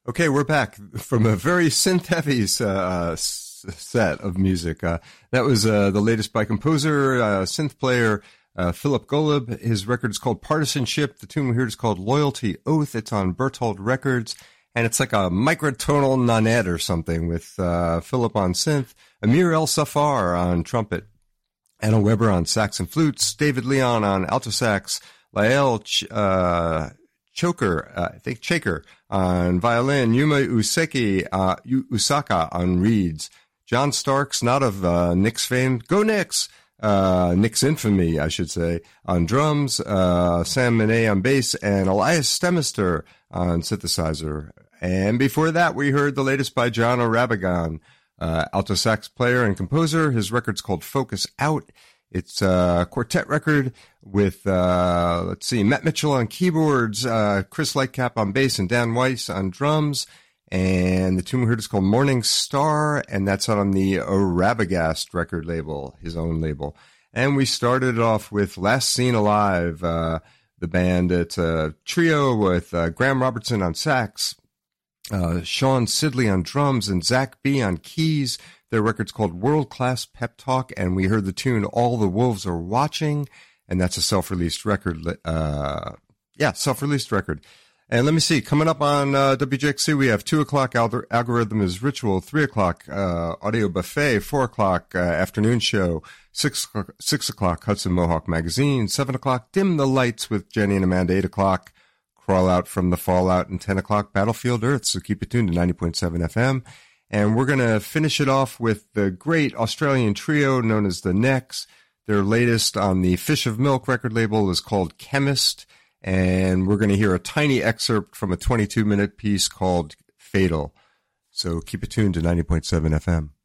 Okay, we're back from a very synth-heavy set of music. That was the latest by composer, synth player Philip Golub. His record is called Partisanship. The tune we heard is called Loyalty Oath. It's on Berthold Records, and it's like a microtonal nonette or something with Philip on synth, Amir El Safar on trumpet, Anna Weber on sax and flutes, David Leon on alto sax, Lael Chaker on violin, Yuma Usaka on reeds, John Starks, not of Knicks fame, go Knicks, Knicks infamy, I should say, on drums, Sam Monet on bass, and Elias Stemister on synthesizer. And before that, we heard the latest by John O'Rabagon, alto sax player and composer. His record's called Focus Out. It's a quartet record with, Matt Mitchell on keyboards, Chris Lightcap on bass, and Dan Weiss on drums. And the tune we heard is called Morning Star, and that's on the Rabagast record label, his own label. And we started off with Last Seen Alive, the band. It's a trio with Graham Robertson on sax, Sean Sidley on drums, and Zach B on keys. Their record's called World Class Pep Talk, and we heard the tune All the Wolves Are Watching, and that's a self-released record. Self-released record. And let me see, coming up on WJXC, we have 2 o'clock Algorithm is Ritual, 3 o'clock Audio Buffet, 4 o'clock afternoon show, 6 o'clock Hudson Mohawk Magazine, 7 o'clock Dim the Lights with Jenny and Amanda, 8 o'clock Crawl Out from the Fallout, and 10 o'clock Battlefield Earth. So keep it tuned to 90.7 FM. And we're going to finish it off with the great Australian trio known as the Necks. Their latest on the Fish of Milk record label is called Chemist. And we're going to hear a tiny excerpt from a 22-minute piece called Fatal. So keep it tuned to 90.7 FM.